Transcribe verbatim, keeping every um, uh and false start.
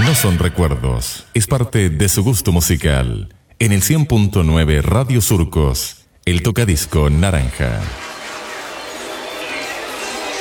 no son recuerdos, es parte de su gusto musical. En el cien punto nueve Radio Surcos, el tocadisco naranja.